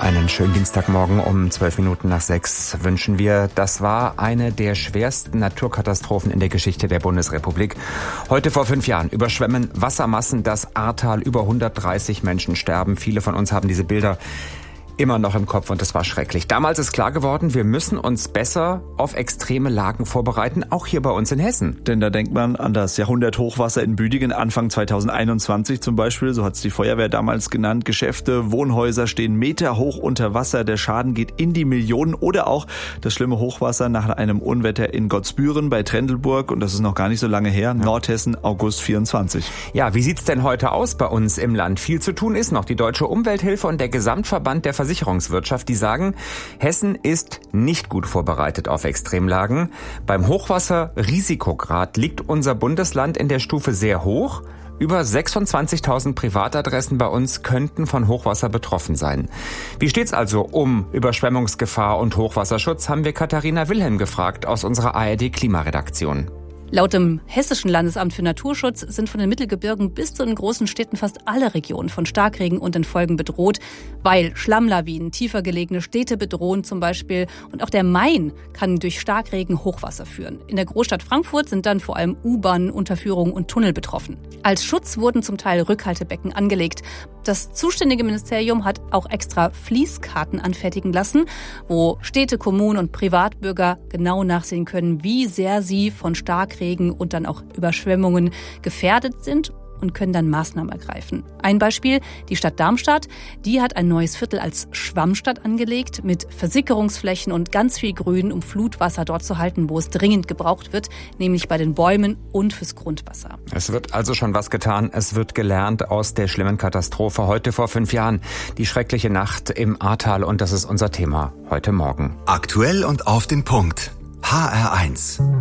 Einen schönen Dienstagmorgen um 6:12 wünschen wir. Das war eine der schwersten Naturkatastrophen in der Geschichte der Bundesrepublik. Heute vor 5 Jahren überschwemmen Wassermassen das Ahrtal. Über 130 Menschen sterben. Viele von uns haben diese Bilder immer noch im Kopf und das war schrecklich. Damals ist klar geworden, wir müssen uns besser auf extreme Lagen vorbereiten, auch hier bei uns in Hessen. Denn da denkt man an das Jahrhunderthochwasser in Büdingen Anfang 2021 zum Beispiel, so hat es die Feuerwehr damals genannt. Geschäfte, Wohnhäuser stehen meterhoch unter Wasser, der Schaden geht in die Millionen. Oder auch das schlimme Hochwasser nach einem Unwetter in Gottsbüren bei Trendelburg, und das ist noch gar nicht so lange her, Nordhessen, August 24. Ja, wie sieht's denn heute aus bei uns im Land? Viel zu tun ist noch. Die Deutsche Umwelthilfe und der Gesamtverband der Versicherungswirtschaft, die sagen, Hessen ist nicht gut vorbereitet auf Extremlagen. Beim Hochwasserrisikograd liegt unser Bundesland in der Stufe sehr hoch. Über 26.000 Privatadressen bei uns könnten von Hochwasser betroffen sein. Wie steht's also um Überschwemmungsgefahr und Hochwasserschutz, haben wir Katharina Wilhelm gefragt aus unserer ARD-Klimaredaktion. Laut dem Hessischen Landesamt für Naturschutz sind von den Mittelgebirgen bis zu den großen Städten fast alle Regionen von Starkregen und den Folgen bedroht, weil Schlammlawinen tiefer gelegene Städte bedrohen zum Beispiel. Und auch der Main kann durch Starkregen Hochwasser führen. In der Großstadt Frankfurt sind dann vor allem U-Bahnen, Unterführungen und Tunnel betroffen. Als Schutz wurden zum Teil Rückhaltebecken angelegt. Das zuständige Ministerium hat auch extra Fließkarten anfertigen lassen, wo Städte, Kommunen und Privatbürger genau nachsehen können, wie sehr sie von Starkregen und dann auch Überschwemmungen gefährdet sind und können dann Maßnahmen ergreifen. Ein Beispiel, die Stadt Darmstadt, die hat ein neues Viertel als Schwammstadt angelegt mit Versickerungsflächen und ganz viel Grün, um Flutwasser dort zu halten, wo es dringend gebraucht wird, nämlich bei den Bäumen und fürs Grundwasser. Es wird also schon was getan, es wird gelernt aus der schlimmen Katastrophe heute vor 5 Jahren. Die schreckliche Nacht im Ahrtal, und das ist unser Thema heute Morgen. Aktuell und auf den Punkt. HR1.